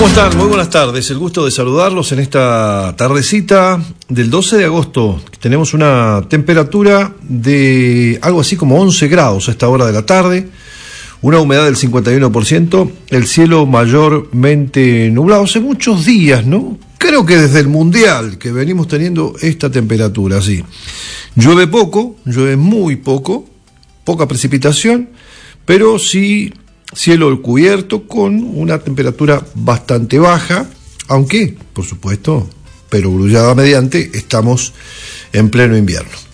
¿Cómo están? Muy buenas tardes. El gusto de saludarlos en esta tardecita del 12 de agosto. Tenemos una temperatura de algo así como 11 grados a esta hora de la tarde, una humedad del 51%, el cielo mayormente nublado. Hace muchos días, ¿no? Creo que desde el Mundial que venimos teniendo esta temperatura, sí. Llueve poco, llueve muy poco, poca precipitación, pero sí cielo cubierto con una temperatura bastante baja, aunque, por supuesto, pero grullada mediante, estamos en pleno invierno.